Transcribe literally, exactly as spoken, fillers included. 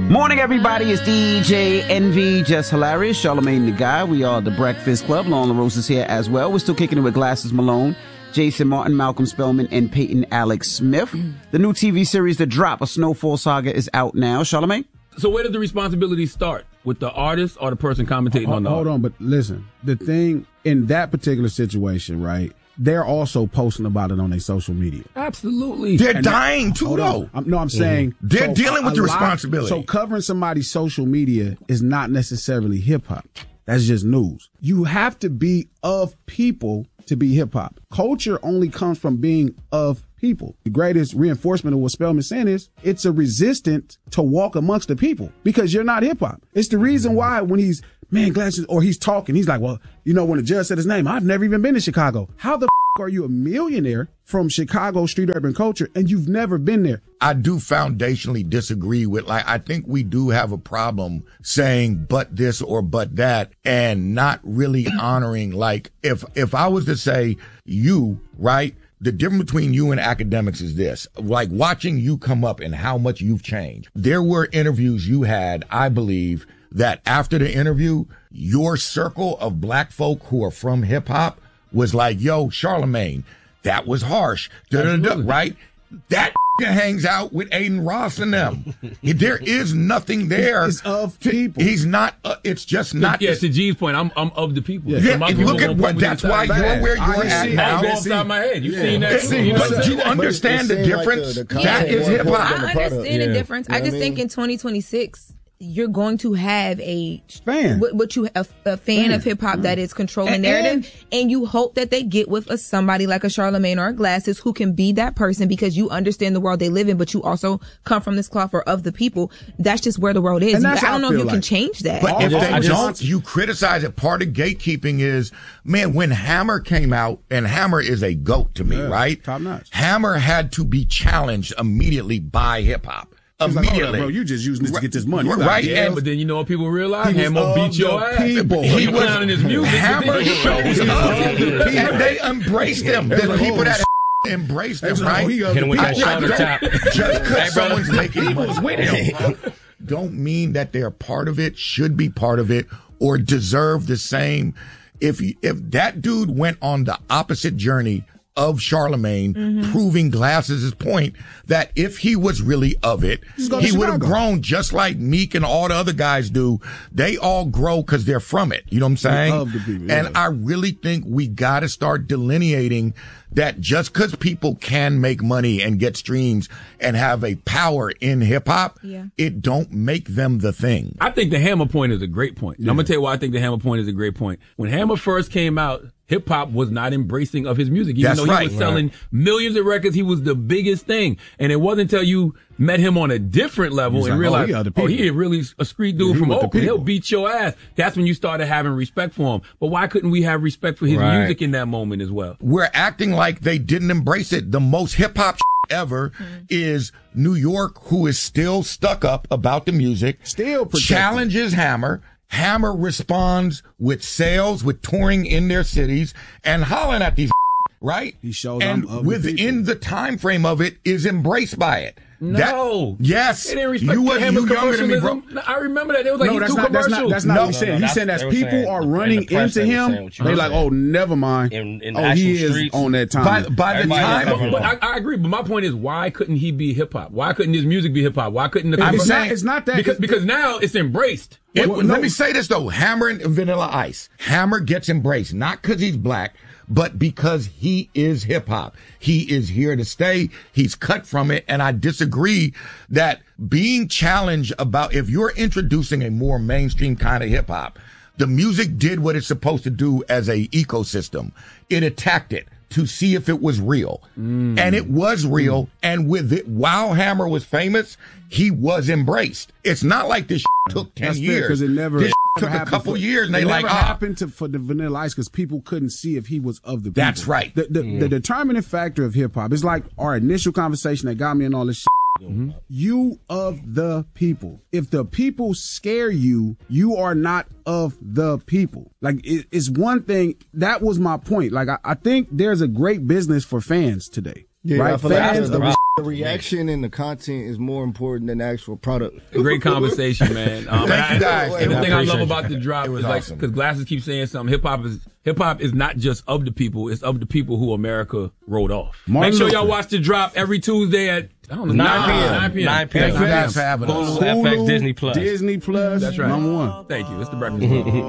Morning, everybody. It's D J Envy, Just Hilarious, Charlamagne the Guy. We are the Breakfast Club. Lauren LaRose is here as well. We're still kicking it with Glasses Malone, Jason Martin, Malcolm Spellman, and Peyton Alex Smith. The new T V series, The Drop, A Snowfall Saga, is out now. Charlamagne? So where does the responsibility start? With the artist or the person commentating hold, on the Hold art? on, but listen. The thing, in that particular situation, right, they're also posting about it on their social media. Absolutely. They're And dying that, too, though. I'm, no, I'm saying. Mm-hmm. They're so dealing a, with a the lot, responsibility. So covering somebody's social media is not necessarily hip-hop. That's just news. You have to be of people to be hip-hop. Culture only comes from being of people. The greatest reinforcement of what Spellman's saying is it's a resistance to walk amongst the people because you're not hip-hop. It's the reason why when he's, man, Glasses, or he's talking, he's like, well, you know, when the judge said his name, I've never even been to Chicago. How the f- are you a millionaire from Chicago street urban culture and you've never been there? I do foundationally disagree with, like, I think we do have a problem saying but this or but that and not really honoring, like, if, if I was to say you, right, the difference between you and academics is this, like watching you come up and how much you've changed. There were interviews you had, I believe, that after the interview, your circle of black folk who are from hip hop was like, yo, Charlamagne, that was harsh, da-da-da, right? That hangs out with Aiden Ross and them. There is nothing there. It's of people. He's not, uh, it's just not. Yeah, to G's point, I'm I'm of the people. Yeah, So my and people look at won't what, put me that's to the why side. you're where you're I at see, now. That goes outside my head. You've Yeah. seen that. It's- You know what I'm but you saying? understand the It seemed like difference? the- the That content is more hip hop. important than the I product. understand Yeah. the difference. You know I what just I think mean? in twenty twenty-six, you're going to have a Fan. what, what you a, a fan of hip hop that is controlling And- narrative, and you hope that they get with a somebody like a Charlamagne or a Glasses who can be that person because you understand the world they live in, but you also come from this cloth or of the people. That's just where the world is. And that's I how don't I know if feel you can like. change that. But if just- they I just- don't, you criticize it. Part of gatekeeping is, man, when Hammer came out, and Hammer is a GOAT to me, Yeah, right? top notch. Hammer had to be challenged immediately by hip hop. He's like, hold up, Immediately. bro, you just using this to get this money. You got Right, deals. and- But then you know what people realize? He was Hammer of beat your the ass. people. He He was was clowning his music. but Hammer then he shows was of of the the people, people. and they embraced him. They was The like, people oh, that embraced him, They was like, right? oh, he of Hit the him with people. that shoulder tap. Just because someone's making money with him don't mean that they're part of it, should be part of it, or deserve the same. If if that dude went on the opposite journey of Charlamagne, Mm-hmm. proving Glasses' point that if he was really of it, Just go to he would have Chicago. grown just like Meek and all the other guys do. They all grow because they're from it. You know what I'm saying? of the people, And yeah. I really think we got to start delineating that just because people can make money and get streams and have a power in hip hop, Yeah. it don't make them the thing. I think the Hammer point is a great point. I'm gonna tell you why I think the Hammer point is a great point. When Hammer first came out, hip hop was not embracing of his music. Even That's though he right. was selling millions of records, he was the biggest thing. And it wasn't until you met him on a different level He's and like, oh, realized, he other oh, people. he really a street dude Yeah, he from with the Oakland. He'll people. beat your ass. That's when you started having respect for him. But why couldn't we have respect for his Right. music in that moment as well? We're acting like they didn't embrace it. The most hip hop ever is New York, who is still stuck up about the music, Still protected. challenges Hammer. Hammer responds with sales, with touring in their cities and hollering at these, right? He shows and I'm of the within people. the time frame of it is embraced by it. No. That, yes. They didn't respect you the was Hammer's you younger than me, bro. commercialism. No, I remember that. They was like, No, he's that's too not, that's commercial. not, that's not No, what he's no, saying. no, He's that's- saying as they were people saying- are in the running press into they were him, saying what you they were like, saying. oh, never mind. In- in oh, actual he is streets, on that time. By, by the Everybody time, else But I, I agree. But my point is, why couldn't he be hip hop? Why couldn't his music be hip hop? Why couldn't the I'm it's, saying- not, it's not that. because it's- because now it's embraced. It- Well, let no. me say this though. Hammer and Vanilla Ice. Hammer gets embraced, not because he's black, but because he is hip hop. He is here to stay. He's cut from it. And I disagree that being challenged about if you're introducing a more mainstream kind of hip hop, the music did what it's supposed to do as a ecosystem. It attacked it to see if it was real. Mm. And it was real. And with it, while Hammer was famous, he was embraced. It's not like this took ten That's years. because it never, This never took a happened couple for- years, and they it like, never ah. happened to, for the Vanilla Ice because people couldn't see if he was of the people. That's right. The, the, the determining factor of hip hop is like our initial conversation that got me in all this shit. Mm-hmm. You of the people. If the people scare you, you are not of the people. Like it, it's one thing. That was my point. Like I, I think there's a great business for fans today. Yeah, right? I feel like Fans, the, the, the reaction and the content is more important than the actual product. Great conversation, man. Um, Thank you, guys. I, everything I, I love you. about the drop It was is like awesome. because Glasses keep saying something. Hip hop is hip hop is not just of the people; it's of the people who America wrote off. Martin Make sure y'all Luther. watch the drop every Tuesday at I don't know nine p.m. nine p.m. nine p.m. Thank you guys for having us. Hulu, F X, Disney Plus. Disney Plus, That's right. number one. Thank you. It's the Breakfast Club.